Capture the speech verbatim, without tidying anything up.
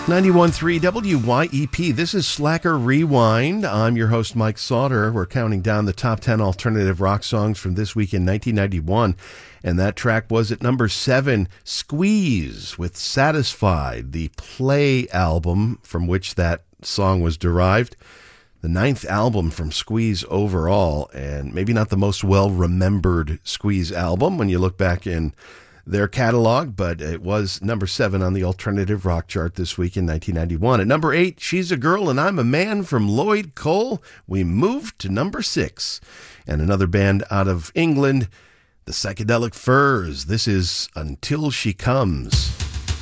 ninety-one point three W Y E P. This is Slacker Rewind. I'm your host, Mike Sauter. We're counting down the top ten alternative rock songs from this week in nineteen ninety-one. And that track was at number seven, Squeeze with Satisfied, the Play album from which that song was derived. The ninth album from Squeeze overall, and maybe not the most well-remembered Squeeze album when you look back in their catalog, but it was number seven on the alternative rock chart this week in nineteen ninety-one. At number eight, She's a Girl and I'm a Man from Lloyd Cole. We moved to number six. And another band out of England, the Psychedelic Furs. This is Until She Comes.